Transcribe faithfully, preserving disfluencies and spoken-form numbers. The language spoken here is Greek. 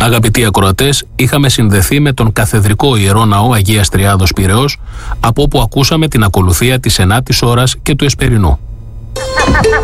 Αγαπητοί ακροατές, είχαμε συνδεθεί με τον καθεδρικό Ιερό Ναό Αγίας Τριάδος Πειραιώς, από όπου ακούσαμε την ακολουθία της ενάτης ώρας και του εσπερινού.